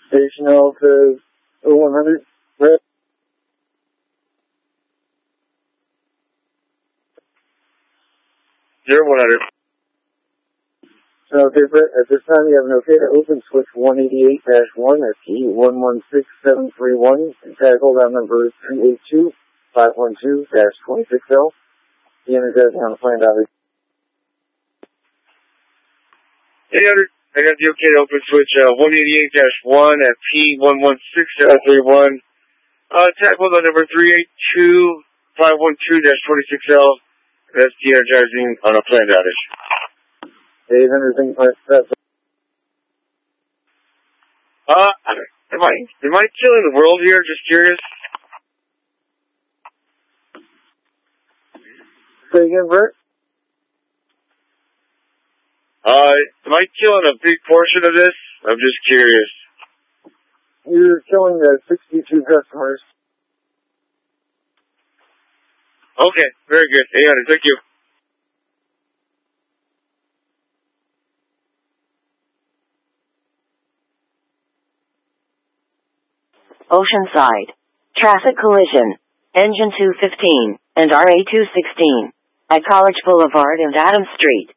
Station Alpha 0100. Red. 0100. Okay, Brett, at this time you have an okay to open switch 188-1 at P116731. And tag hold on number 382-512-26L. The energizer on the planned outage. 800. I got the okay to open switch 188-1 at P116731. Tag hold on number 382-512-26L. That's de-energizing on a planned outage. 800, thank you. Am I killing the world here? Just curious. Say again, Bert? Am I killing a big portion of this? I'm just curious. You're killing 62 customers. Okay, very good. 800, thank you. Oceanside. Traffic collision. Engine 215 and RA 216 at College Boulevard and Adams Street.